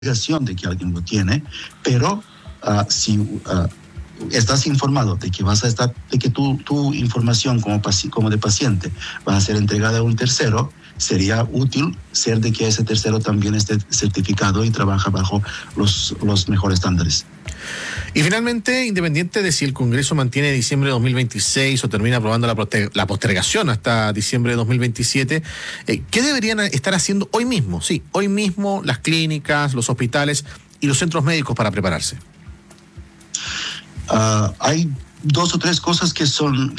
obligación de que alguien lo tiene, pero si estás informado de que vas a estar, de que tu información como de paciente va a ser entregada a un tercero, sería útil ser de que ese tercero también esté certificado y trabaja bajo los mejores estándares. Y finalmente, independiente de si el Congreso mantiene diciembre de 2026 o termina aprobando la postergación hasta diciembre de 2027, ¿qué deberían estar haciendo hoy mismo? Sí, hoy mismo las clínicas, los hospitales y los centros médicos para prepararse. Hay 2 o 3 cosas que son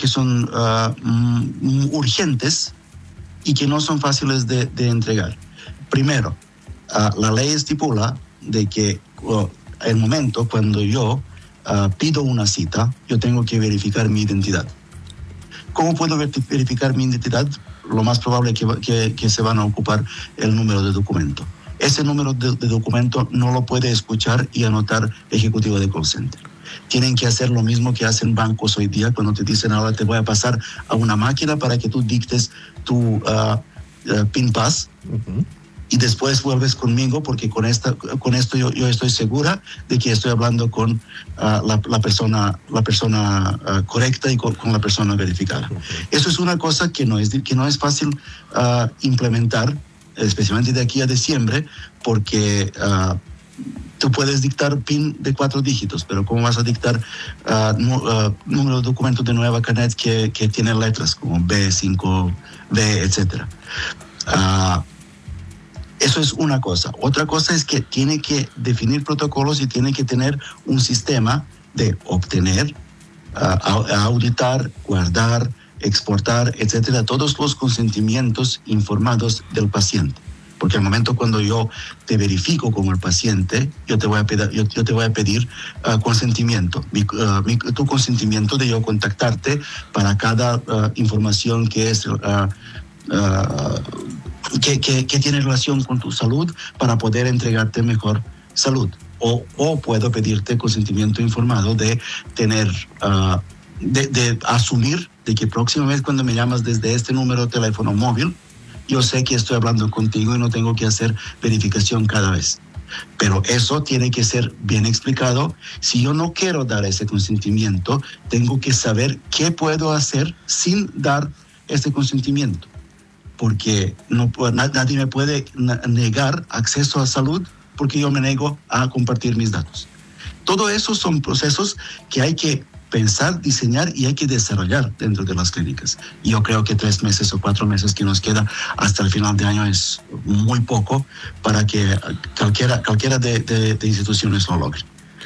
urgentes y que no son fáciles de entregar. Primero, la ley estipula de que el momento cuando yo pido una cita, yo tengo que verificar mi identidad. ¿Cómo puedo verificar mi identidad? Lo más probable es que se van a ocupar el número de documento. Ese número de documento no lo puede escuchar y anotar ejecutivo de call center. Tienen que hacer lo mismo que hacen bancos hoy día cuando te dicen ahora te voy a pasar a una máquina para que tú dictes tu PIN pass. Uh-huh. Y después vuelves conmigo porque con esto yo estoy segura de que estoy hablando con la persona correcta y con la persona verificada. Okay. Eso es una cosa que no es fácil implementar, especialmente de aquí a diciembre, porque tú puedes dictar PIN de 4 dígitos, pero ¿cómo vas a dictar número de documentos de nueva Canet que tiene letras como B5, B, etcétera? Eso es una cosa. Otra cosa es que tiene que definir protocolos y tiene que tener un sistema de obtener, auditar, guardar, exportar, etcétera, todos los consentimientos informados del paciente. Porque al momento cuando yo te verifico como el paciente, yo te voy a pedir consentimiento, tu consentimiento de yo contactarte para cada información que es que tiene relación con tu salud para poder entregarte mejor salud. O puedo pedirte consentimiento informado de tener, de asumir de que próxima vez cuando me llamas desde este número de teléfono móvil, yo sé que estoy hablando contigo y no tengo que hacer verificación cada vez. Pero eso tiene que ser bien explicado. Si yo no quiero dar ese consentimiento, tengo que saber qué puedo hacer sin dar ese consentimiento. Porque nadie me puede negar acceso a salud porque yo me nego a compartir mis datos. Todo eso son procesos que hay que pensar, diseñar y hay que desarrollar dentro de las clínicas. Yo creo que 3 meses o 4 meses que nos queda hasta el final de año es muy poco para que cualquiera de instituciones lo logre.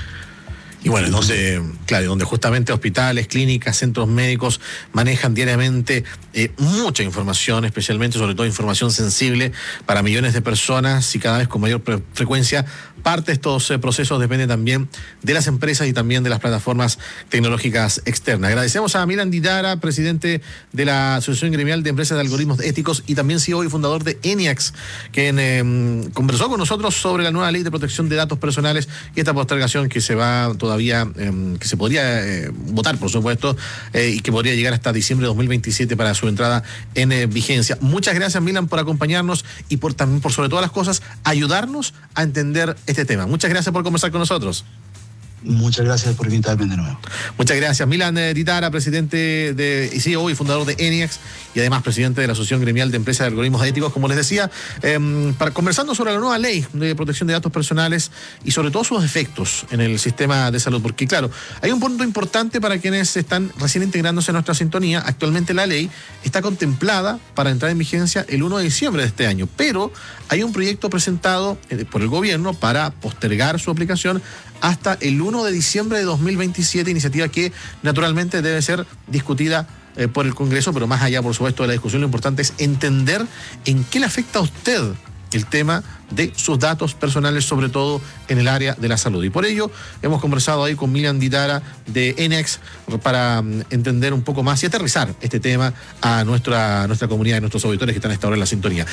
Y bueno, entonces, claro, donde justamente hospitales, clínicas, centros médicos manejan diariamente mucha información, especialmente, sobre todo, información sensible para millones de personas y cada vez con mayor frecuencia. Parte de estos procesos depende también de las empresas y también de las plataformas tecnológicas externas. Agradecemos a Milan Ditara, presidente de la Asociación Gremial de Empresas de Algoritmos Éticos y también CEO y fundador de ENIAX, quien conversó con nosotros sobre la nueva ley de protección de datos personales y esta postergación que se va todavía, que se podría votar, por supuesto, y que podría llegar hasta diciembre de 2027 para su entrada en vigencia. Muchas gracias, Milan, por acompañarnos y por también, por sobre todas las cosas, ayudarnos a entender este tema. Muchas gracias por conversar con nosotros. Muchas gracias por invitarme de nuevo. Muchas gracias. Milan Ditara, presidente y CEO y fundador de ENIAX y además presidente de la Asociación Gremial de Empresas de Algoritmos Éticos, como les decía, conversando sobre la nueva ley de protección de datos personales y sobre todo sus efectos en el sistema de salud. Porque claro, hay un punto importante para quienes están recién integrándose en nuestra sintonía. Actualmente la ley está contemplada para entrar en vigencia el 1 de diciembre de este año, pero hay un proyecto presentado por el gobierno para postergar su aplicación hasta el 1 de diciembre de 2027, iniciativa que naturalmente debe ser discutida por el Congreso, pero más allá, por supuesto, de la discusión, lo importante es entender en qué le afecta a usted el tema de sus datos personales, sobre todo en el área de la salud. Y por ello hemos conversado ahí con Milan Ditara de ENIAX para entender un poco más y aterrizar este tema a nuestra comunidad, a nuestros auditores que están a esta hora en la sintonía.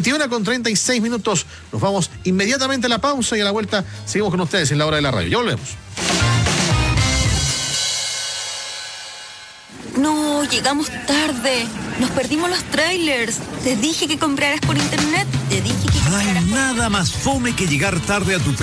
21:36. Nos vamos inmediatamente a la pausa y a la vuelta seguimos con ustedes en la hora de la radio. Ya volvemos. No, llegamos tarde. Nos perdimos los trailers. Te dije que compraras por internet. Te dije que... No hay nada más fome que llegar tarde a tu